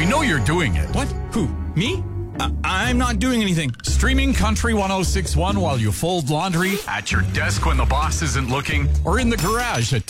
We know you're doing it. What? Who? Me? I'm not doing anything. Streaming Country 106.1 while you fold laundry, at your desk when the boss isn't looking, or in the garage at